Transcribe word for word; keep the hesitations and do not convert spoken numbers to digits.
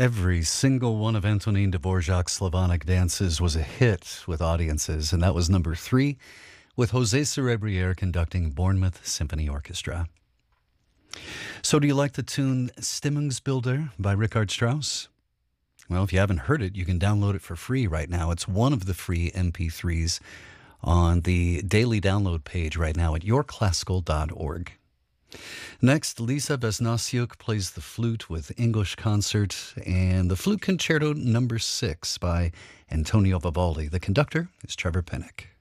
Every single one of Antonin Dvorak's Slavonic dances was a hit with audiences, and that was number three, with Jose Cerebriere conducting Bournemouth Symphony Orchestra. So do you like the tune Stimmungsbilder by Richard Strauss? Well, if you haven't heard it, you can download it for free right now. It's one of the free M P threes on the daily download page right now at your classical dot org. Next, Lisa Vesnasiuk plays the flute with English Concert and the Flute Concerto number six by Antonio Vivaldi. The conductor is Trevor Pinnock.